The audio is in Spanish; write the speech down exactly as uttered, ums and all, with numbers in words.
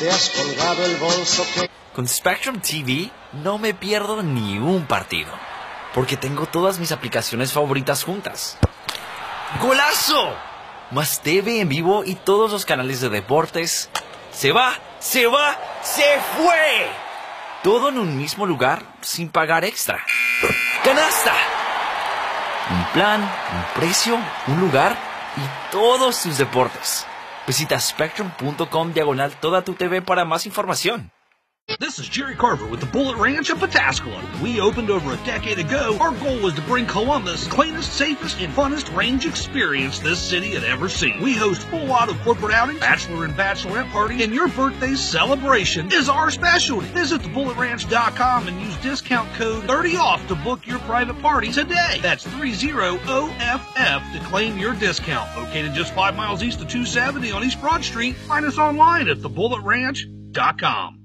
Te has colgado el bolso que... Con Spectrum T V no me pierdo ni un partido, porque tengo todas mis aplicaciones favoritas juntas. ¡Golazo! Más T V en vivo y todos los canales de deportes. ¡Se va! ¡Se va! ¡Se fue! Todo en un mismo lugar sin pagar extra. ¡Canasta! Un plan, un precio, un lugar y todos tus deportes. Visita spectrum.com diagonal toda tu T V para más información. This is Jerry Carver with the Bullet Ranch of Pataskala. We opened over a decade ago. Our goal was to bring Columbus the cleanest, safest, and funnest range experience this city had ever seen. We host full out of corporate outings, bachelor and bachelorette parties, and your birthday celebration is our specialty. Visit the bullet ranch dot com and use discount code thirty off to book your private party today. That's thirty O F F to claim your discount. Located just five miles east of two seventy on East Broad Street. Find us online at the bullet ranch dot com.